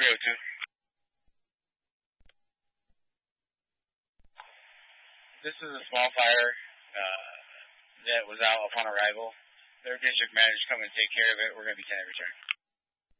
302. This is a small fire that was out upon arrival. Their district manager's coming to take care of it. We're going to be 10 return.